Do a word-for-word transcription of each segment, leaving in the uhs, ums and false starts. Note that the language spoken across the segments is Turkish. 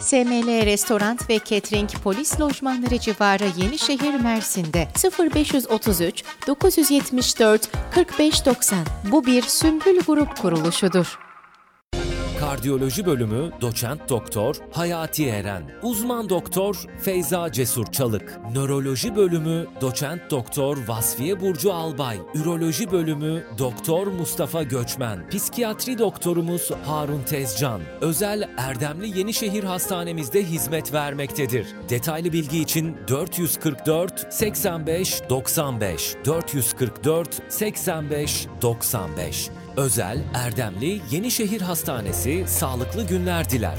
S M L Restoran ve Catering Polis Lojmanları civarı Yenişehir, Mersin'de sıfır beş otuz üç dokuz yetmiş dört kırk beş doksan. Bu bir Sümbül Grup kuruluşudur. Kardiyoloji bölümü Doçent Doktor Hayati Eren, Uzman Doktor Feyza Cesur Çalık, Nöroloji bölümü Doçent Doktor Vasfiye Burcu Albay, Üroloji bölümü Doktor Mustafa Göçmen, Psikiyatri doktorumuz Harun Tezcan, özel Erdemli Yenişehir Hastanemizde hizmet vermektedir. Detaylı bilgi için dört yüz kırk dört seksen beş doksan beş, dört yüz kırk dört seksen beş doksan beş. Özel Erdemli Yenişehir Hastanesi sağlıklı günler diler.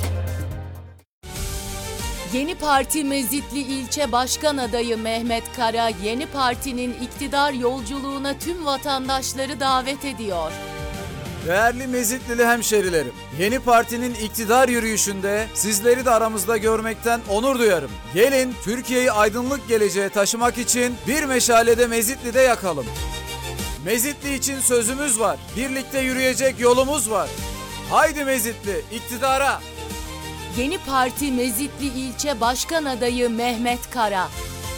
Yeni Parti Mezitli İlçe Başkan Adayı Mehmet Kara, Yeni Parti'nin iktidar yolculuğuna tüm vatandaşları davet ediyor. Değerli Mezitlili hemşerilerim, Yeni Parti'nin iktidar yürüyüşünde sizleri de aramızda görmekten onur duyarım. Gelin Türkiye'yi aydınlık geleceğe taşımak için bir meşalede Mezitli'de yakalım. Mezitli için sözümüz var. Birlikte yürüyecek yolumuz var. Haydi Mezitli, iktidara! Yeni Parti Mezitli İlçe Başkan Adayı Mehmet Kara.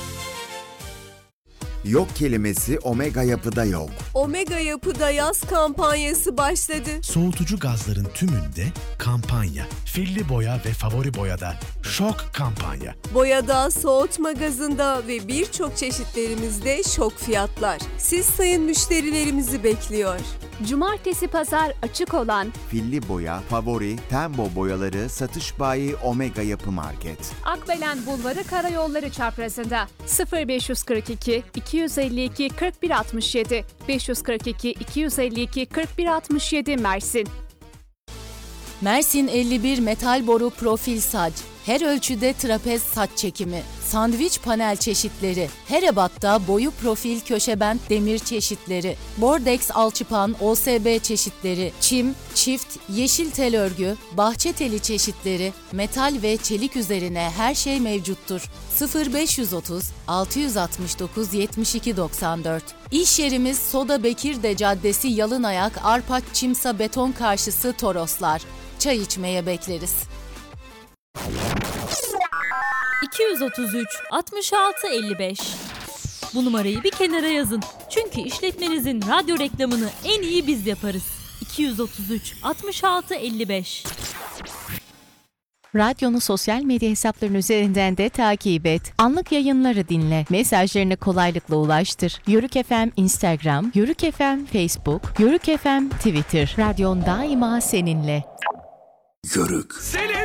Yok kelimesi Omega Yapı'da yok. Omega Yapı'da yaz kampanyası başladı. Soğutucu gazların tümünde kampanya. Filli boya ve favori boyada şok kampanya. Boyada, soğutma gazında ve birçok çeşitlerimizde şok fiyatlar. Siz sayın müşterilerimizi bekliyor. Cumartesi pazar açık olan Filli boya, favori, tembo boyaları satış bayi Omega Yapı Market. Akbelen Bulvarı Karayolları çaprazında sıfır beş kırk iki iki yüz elli iki kırk bir altmış yedi beş yüz kırk iki iki yüz elli iki kırk bir altmış yedi Mersin. Mersin elli bir Metal Boru Profil Saç, her ölçüde trapez saç çekimi, sandviç panel çeşitleri, her ebatta boyu profil köşebent demir çeşitleri, bordeks alçıpan O S B çeşitleri, çim, çift, yeşil tel örgü, bahçe teli çeşitleri, metal ve çelik üzerine her şey mevcuttur. sıfır beş otuz altı altı dokuz yetmiş iki doksan dört. İş yerimiz Soda Bekirde Caddesi Yalınayak Arpak Çimsa Beton karşısı Toroslar. Çay içmeye bekleriz. iki yüz otuz üç altmış altı elli beş. Bu numarayı bir kenara yazın. Çünkü işletmenizin radyo reklamını en iyi biz yaparız. iki yüz otuz üç altmış altı elli beş. Radyonu sosyal medya hesaplarının üzerinden de takip et. Anlık yayınları dinle. Mesajlarını kolaylıkla ulaştır. Yörük F M Instagram, Yörük F M Facebook, Yörük F M Twitter. Radyon daima seninle. Yörük. Senin